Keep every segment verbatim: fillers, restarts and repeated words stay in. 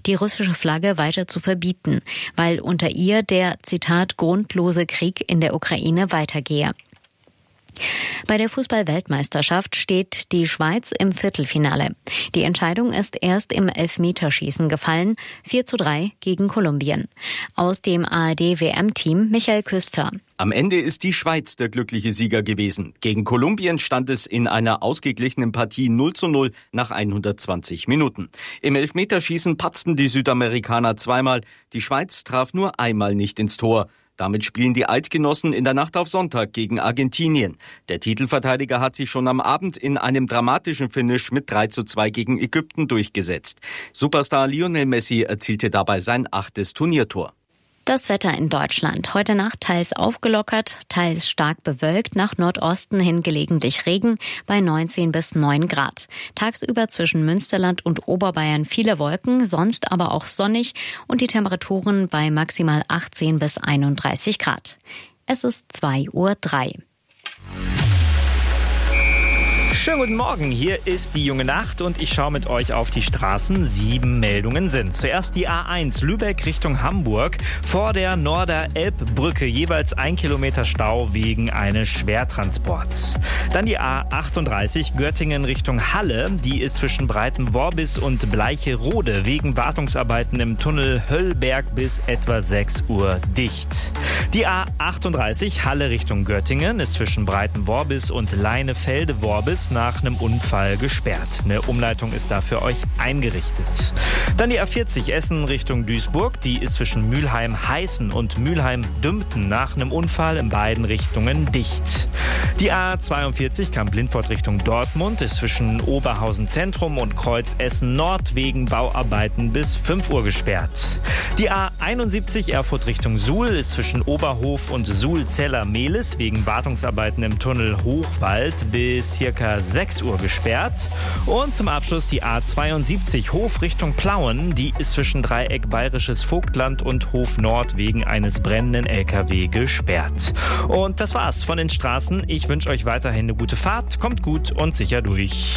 die russische Flagge weiter zu verbieten, weil unter ihr der, Zitat, grundlose Krieg in der Ukraine weitergehe. Bei der Fußball-Weltmeisterschaft steht die Schweiz im Viertelfinale. Die Entscheidung ist erst im Elfmeterschießen gefallen, vier zu drei gegen Kolumbien. Aus dem A R D-W M-Team Michael Küster. Am Ende ist die Schweiz der glückliche Sieger gewesen. Gegen Kolumbien stand es in einer ausgeglichenen Partie null zu null nach hundertzwanzig Minuten. Im Elfmeterschießen patzten die Südamerikaner zweimal. Die Schweiz traf nur einmal nicht ins Tor. Damit spielen die Eidgenossen in der Nacht auf Sonntag gegen Argentinien. Der Titelverteidiger hat sich schon am Abend in einem dramatischen Finish mit drei zu zwei gegen Ägypten durchgesetzt. Superstar Lionel Messi erzielte dabei sein achtes Turniertor. Das Wetter in Deutschland. Heute Nacht teils aufgelockert, teils stark bewölkt, nach Nordosten hin gelegentlich Regen bei neunzehn bis neun Grad. Tagsüber zwischen Münsterland und Oberbayern viele Wolken, sonst aber auch sonnig und die Temperaturen bei maximal achtzehn bis einunddreißig Grad. Es ist zwei Uhr drei. Schönen guten Morgen, hier ist die junge Nacht und ich schaue mit euch auf die Straßen. Sieben Meldungen sind. Zuerst die A eins Lübeck Richtung Hamburg. Vor der Norder-Elb-Brücke jeweils ein Kilometer Stau wegen eines Schwertransports. Dann die A achtunddreißig Göttingen Richtung Halle. Die ist zwischen Breitenworbis und Bleicherode wegen Wartungsarbeiten im Tunnel Höllberg bis etwa sechs Uhr dicht. Die A achtunddreißig Halle Richtung Göttingen ist zwischen Breitenworbis und Leinefelde-Worbis nach einem Unfall gesperrt. Eine Umleitung ist da für euch eingerichtet. Dann die A vierzig Essen Richtung Duisburg. Die ist zwischen Mülheim-Heißen und Mülheim-Dümpten nach einem Unfall in beiden Richtungen dicht. Die A zweiundvierzig Kamp-Lindfort Richtung Dortmund ist zwischen Oberhausen Zentrum und Kreuz Essen Nord wegen Bauarbeiten bis fünf Uhr gesperrt. Die A einundsiebzig Erfurt Richtung Suhl ist zwischen Oberhof und Suhl-Zeller-Mehlis wegen Wartungsarbeiten im Tunnel Hochwald bis circa sechs Uhr gesperrt. Und zum Abschluss die A zweiundsiebzig Hof Richtung Plauen. Die ist zwischen Dreieck Bayerisches Vogtland und Hof Nord wegen eines brennenden L K W gesperrt. Und das war's von den Straßen. Ich wünsche euch weiterhin eine gute Fahrt. Kommt gut und sicher durch.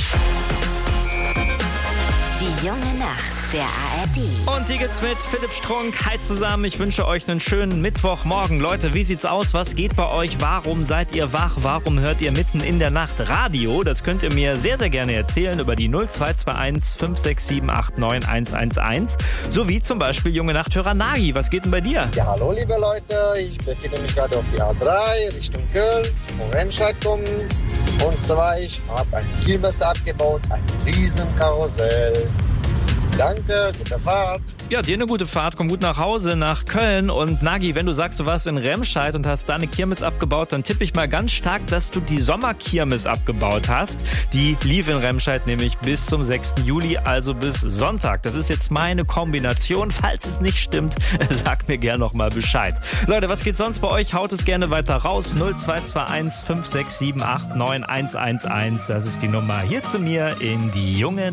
Die junge Nacht der A R D. Und die geht's mit Philipp Strunk. Hi zusammen, ich wünsche euch einen schönen Mittwochmorgen. Leute, wie sieht's aus? Was geht bei euch? Warum seid ihr wach? Warum hört ihr mitten in der Nacht Radio? Das könnt ihr mir sehr, sehr gerne erzählen über die null zwei zwei eins fünf sechs sieben acht neun eins eins eins. Sowie zum Beispiel junge Nachthörer Nagi. Was geht denn bei dir? Ja, hallo liebe Leute. Ich befinde mich gerade auf die A drei Richtung Köln, von Remscheid kommen. Und zwar, ich habe ein Kirmes abgebaut, ein riesen Karussell. Danke, gute Fahrt. Ja, dir eine gute Fahrt. Komm gut nach Hause, nach Köln. Und Nagi, wenn du sagst, du warst in Remscheid und hast da eine Kirmes abgebaut, dann tippe ich mal ganz stark, dass du die Sommerkirmes abgebaut hast. Die lief in Remscheid nämlich bis zum sechsten Juli, also bis Sonntag. Das ist jetzt meine Kombination. Falls es nicht stimmt, sag mir gerne noch mal Bescheid. Leute, was geht sonst bei euch? Haut es gerne weiter raus. null zwei zwei eins fünf sechs sieben acht neun eins eins eins. Das ist die Nummer hier zu mir in die junge